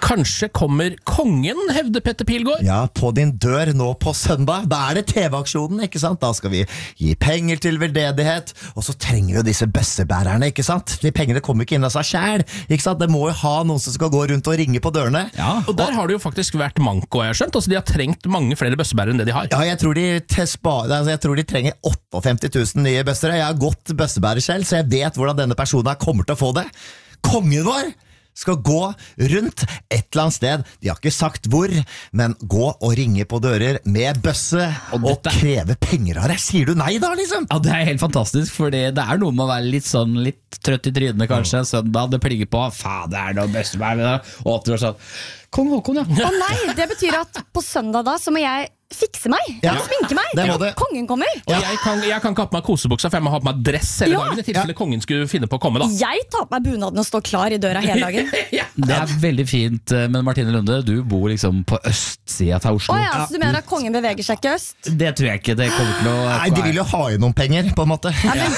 Kanskje kommer kongen, hevder Petter Pilgaard. Ja, på din dør nå på søndag. Da det TV-aksjonen, ikke sant? Da skal vi gi penger til veldedighet, og så trenger jo disse bøssebærerne, ikke sant? De pengene kommer ikke inn av seg selv, ikke sant? Det må jo ha noen som skal gå rundt og ringe på dørene. Ja, og der har det jo faktisk vært manko, jeg har skjønt. Altså, de har trengt mange flere bøssebærere enn det de har. Ja, jeg tror de trenger 58 000 nye bøssere. Jeg har gått bøssebærer selv, så jeg vet hvordan denne personen kommer til å få det. Kongen vår skal gå rundt et eller annet sted. De har ikke sagt hvor, men gå og ringe på dører med bøsse og kreve penger av deg. Sier du nei da, liksom? Ja, det helt fantastisk, for det noe med å være litt trøtt i trydene kanskje, søndag, det pligger på, det noe bøssebær med det, og åpner og sånn, Kong Håkon, ja. Å nei, det betyr at på søndag da, så må jeg fikse meg, sminke meg, kongen kommer. Og jeg kan ikke ha på meg kosebuksa, for jeg må ha på meg dress hele dagen, i tilfelle kongen skulle finne på å komme da. Jeg tar på meg bunaden og står klar i døra hele dagen. Det veldig fint, men Martine Lunde, du bor liksom på østsida av Oslo. Så du mener at kongen beveger seg ikke øst? Det tror jeg ikke, det kommer til å... Nei, de vil jo ha i noen penger, på en måte. Ja, men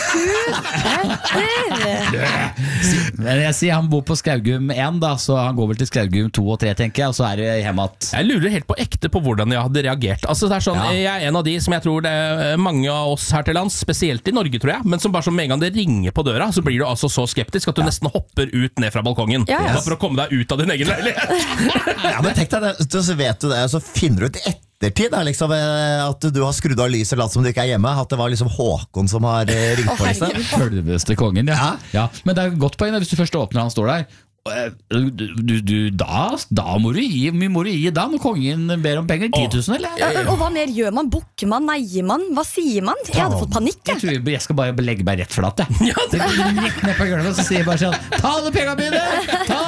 Men jeg sier han bor på Skaugum 1 da, så han går vel til Skaugum 2 og 3, tenker jeg, og så det hjemme at... Jeg lurer helt på ekte på hvordan jeg hadde reagert. Altså, det sånn, jeg en av de som jeg tror det mange av oss her til lands, spesielt i Norge tror jeg, men som bare som en gang det ringer på døra, så blir du altså så skeptisk at du nesten hopper ut ned fra balkongen. Bare for å komme deg ut av din egen leilighet. Men tenk deg det, så vet du det, så finner du ut ettertid da, liksom, at du har skrudd av lyset latt som du ikke hjemme, at det var liksom Håkon som har ringt på liksom. Følveste kongen, ja. Men det godt poeng hvis du først åpner han står der. Da må du gi da når kongen ber om penger 10 000 eller? Og hva mer gjør man? Bukker man? Neier man? Hva sier man? Jeg hadde fått panikk. Jeg tror jeg skal bare legge meg rett flatt rett ned på gulvet, så sier jeg bare sånn, ta alle pengene mine, ta